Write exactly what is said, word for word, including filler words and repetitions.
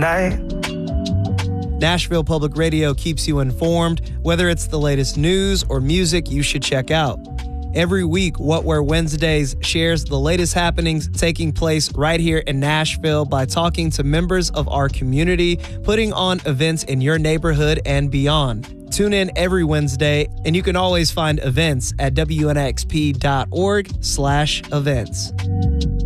night. Nashville Public Radio keeps you informed. Whether it's the latest news or music you should check out. Every week, What Where Wednesdays shares the latest happenings taking place right here in Nashville by talking to members of our community, putting on events in your neighborhood and beyond. Tune in every Wednesday, and you can always find events at W N X P dot org slash events.